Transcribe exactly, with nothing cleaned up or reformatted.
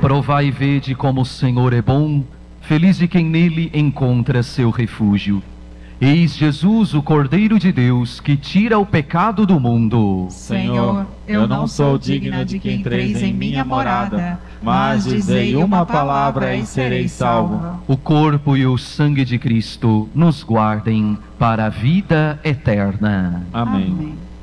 Provai e vede como o Senhor é bom, feliz de quem nele encontra seu refúgio. Eis Jesus, o Cordeiro de Deus, que tira o pecado do mundo. Senhor, eu não sou digna de que entreis em minha morada, mas dizei uma palavra e serei salvo. O corpo e o sangue de Cristo nos guardem para a vida eterna. Amém. Amém.